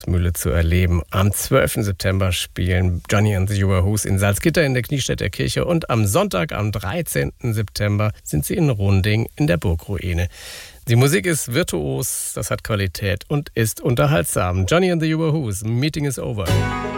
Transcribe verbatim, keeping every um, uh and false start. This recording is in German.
Festmühle zu erleben. Am zwölften September spielen Johnny and the Who's in Salzgitter in der Kniestädter Kirche und am Sonntag, am dreizehnten September, sind sie in Runding in der Burgruine. Die Musik ist virtuos, das hat Qualität und ist unterhaltsam. Johnny and the Who's, Meeting is over.